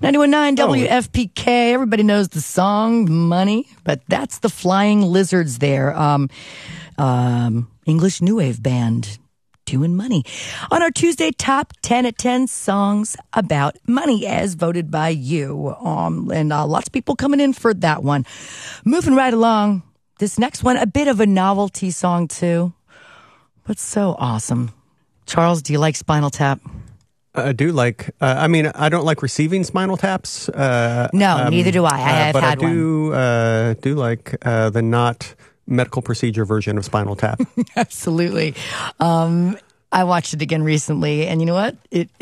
91.9 WFPK. Everybody knows the song Money, but that's the Flying Lizards there. English New Wave band doing Money. On our Tuesday Top 10 at 10 songs about money as voted by you. And lots of people coming in for that one. Moving right along. This next one, a bit of a novelty song too, but so awesome. Charles, do you like Spinal Tap? I do like, I don't like receiving Spinal Taps. No, neither do I. I have but had I do like the not medical procedure version of Spinal Tap. Absolutely. I watched it again recently, and you know what?